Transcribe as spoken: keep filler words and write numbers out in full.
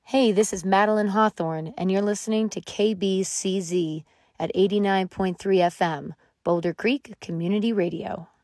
Hey, this is Madeline Hawthorne, and you're listening to K B C Z at eighty-nine point three F M, Boulder Creek Community Radio.